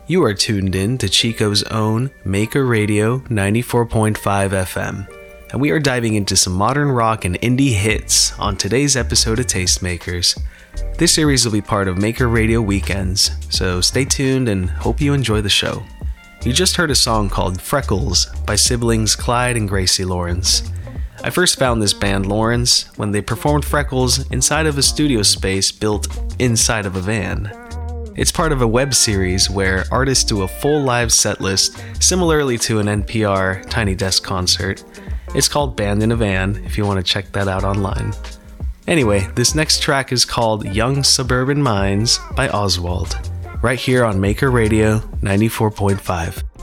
You are tuned in to Chico's own Maker Radio 94.5 FM, and we are diving into some modern rock and indie hits on today's episode of Tastemakers. This series will be part of Maker Radio Weekends, so stay tuned and hope you enjoy the show. You just heard a song called Freckles by siblings Clyde and Gracie Lawrence. I first found this band Lawrence when they performed Freckles inside of a studio space built inside of a van. It's part of a web series where artists do a full live set list similarly to an NPR Tiny Desk concert. It's called Band in a Van if you want to check that out online. Anyway, this next track is called Young Suburban Minds by Oswald, right here on Maker Radio 94.5.